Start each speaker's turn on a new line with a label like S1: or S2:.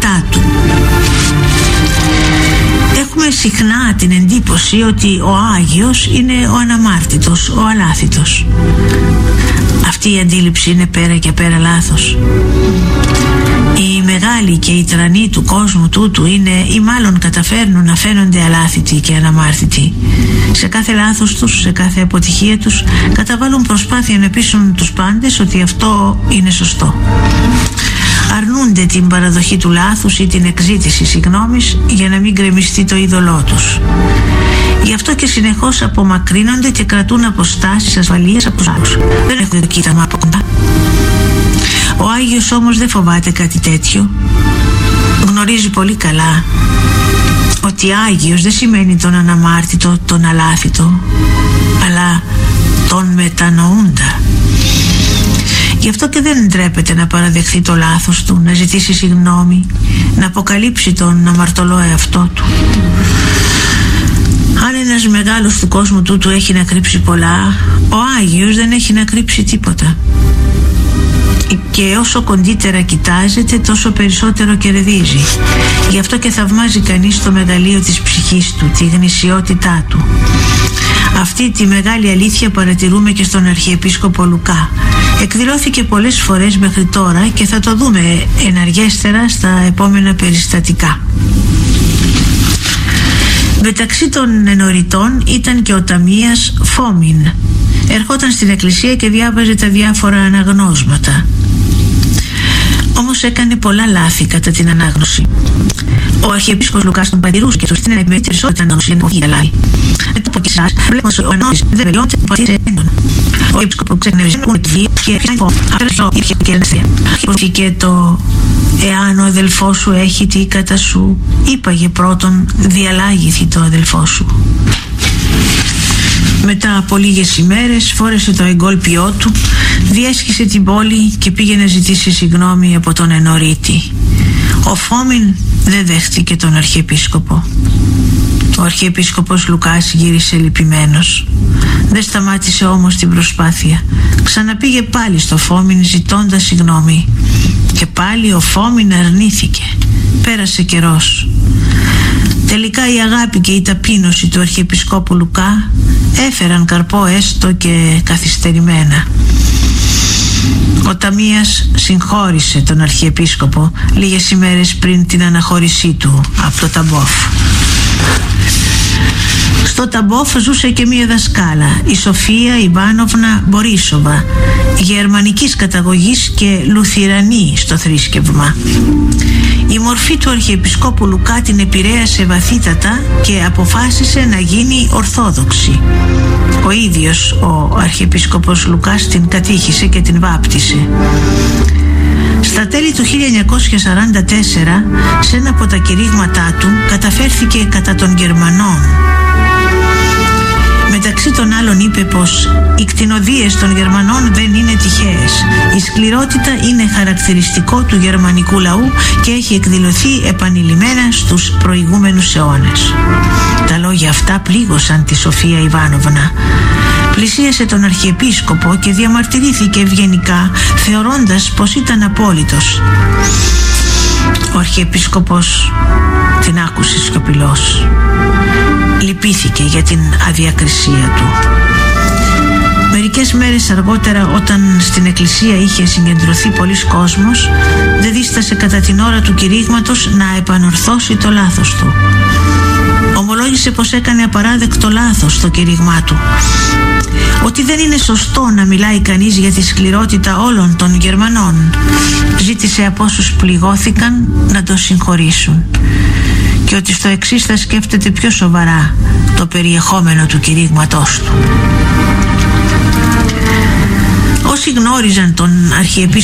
S1: ισχυρότητά του. Έχουμε συχνά την εντύπωση ότι ο Άγιος είναι ο αναμάρτητος, ο αλάθητος. Αυτή η αντίληψη είναι πέρα και πέρα λάθος. Οι μεγάλοι και οι τρανοί του κόσμου τούτου είναι ή μάλλον καταφέρνουν να φαίνονται αλάθητοι και αναμάρτητοι. Σε κάθε λάθος τους, σε κάθε αποτυχία τους καταβάλουν προσπάθεια να πείσουν τους πάντες ότι αυτό είναι σωστό. Αρνούνται την παραδοχή του λάθους ή την εξήτηση συγγνώμης για να μην γκρεμιστεί το είδωλό τους. Γι' αυτό και συνεχώς απομακρύνονται και κρατούν αποστάσεις ασφαλείας από τους άλλους. Δεν έχουν κοίταμα από κοντά. Ο Άγιος όμως δεν φοβάται κάτι τέτοιο. Γνωρίζει πολύ καλά ότι Άγιος δεν σημαίνει τον αναμάρτητο, τον αλάθητο, αλλά τον μετανοούντα. Γι' αυτό και δεν ντρέπεται να παραδεχθεί το λάθος του, να ζητήσει συγγνώμη, να αποκαλύψει τον αμαρτωλό εαυτό του. Αν ένας μεγάλος του κόσμου τούτου έχει να κρύψει πολλά, ο Άγιος δεν έχει να κρύψει τίποτα. Και όσο κοντύτερα κοιτάζεται, τόσο περισσότερο κερδίζει. Γι' αυτό και θαυμάζει κανείς το μεγαλείο της ψυχής του, τη γνησιότητά του. Αυτή τη μεγάλη αλήθεια παρατηρούμε και στον Αρχιεπίσκοπο Λουκά. Εκδηλώθηκε πολλές φορές μέχρι τώρα και θα το δούμε εναργέστερα στα επόμενα περιστατικά. Μεταξύ των ενοριτών ήταν και ο ταμείας Φόμην. Ερχόταν στην εκκλησία και διάβαζε τα διάφορα αναγνώσματα. Όμως έκανε πολλά λάθη κατά την ανάγνωση. Ο Αρχιεπίσκοπος Λουκάς τον παρατηρούσε και του στείλε να επιμελεί περισσότερη ανάγνωση για να λάθη. Μετά από και εσάς, βλέποντας ότι ο ανάγνωσης δεν βελτιώνεται, πατήρε έντονο. Ο Αρχιεπίσκοπος ξέχνευε ούτε τη βία και πιάνει φόβο. Αυτό ήρθε και ελευθερία. Αρχιεπίσκοπος το «Εάν ο αδελφός σου έχει τι κατά σου, είπαγε πρώτον, διαλάγηθη το αδελφό σου». Μετά από λίγες ημέρες φόρεσε το εγκόλπιό του, διέσχισε την πόλη και πήγε να ζητήσει συγγνώμη από τον ενωρίτη. Ο Φόμην δεν δέχτηκε τον Αρχιεπίσκοπο. Ο Αρχιεπίσκοπος Λουκάς γύρισε λυπημένος. Δεν σταμάτησε όμως την προσπάθεια. Ξαναπήγε πάλι στο Φόμην ζητώντας συγγνώμη. Και πάλι ο Φόμην αρνήθηκε. Πέρασε καιρός. Τελικά η αγάπη και η ταπείνωση του Αρχιεπισκόπου Λουκά έφεραν καρπό έστω και καθυστερημένα. Ο ταμείας συγχώρησε τον Αρχιεπίσκοπο λίγες ημέρες πριν την αναχώρησή του από το Ταμπόφ. Στο Ταμπόφ ζούσε και μία δασκάλα, η Σοφία Ιβάνοβνα Μπορίσοβα, γερμανικής καταγωγής και λουθυρανή στο θρήσκευμα. Η μορφή του Αρχιεπισκόπου Λουκά την επηρέασε βαθύτατα και αποφάσισε να γίνει ορθόδοξη. Ο ίδιος ο Αρχιεπίσκοπος Λουκάς την κατήχησε και την βάπτισε. Στα τέλη του 1944, σε ένα από τα κηρύγματά του καταφέρθηκε κατά των Γερμανών. Μεταξύ των άλλων είπε πως οι κτηνοδείες των Γερμανών δεν είναι τυχαίες. Η σκληρότητα είναι χαρακτηριστικό του γερμανικού λαού και έχει εκδηλωθεί επανειλημμένα στους προηγούμενους αιώνες. Τα λόγια αυτά πλήγωσαν τη Σοφία Ιβάνοβνα. Πλησίασε τον Αρχιεπίσκοπο και διαμαρτυρήθηκε ευγενικά, θεωρώντας πως ήταν απόλυτος. Ο Αρχιεπίσκοπος την άκουσε σιωπηλός. Λυπήθηκε για την αδιακρισία του. Μερικές μέρες αργότερα, όταν στην εκκλησία είχε συγκεντρωθεί πολύς κόσμος, δεν δίστασε κατά την ώρα του κηρύγματος να επανορθώσει το λάθος του. Ομολόγησε πως έκανε απαράδεκτο λάθος στο κηρύγμά του. Ότι δεν είναι σωστό να μιλάει κανείς για τη σκληρότητα όλων των Γερμανών. Ζήτησε από όσους πληγώθηκαν να το συγχωρήσουν. Και ότι στο εξής θα σκέφτεται πιο σοβαρά το περιεχόμενο του κηρύγματός του. Όσοι γνώριζαν τον Αρχιεπίσκοπο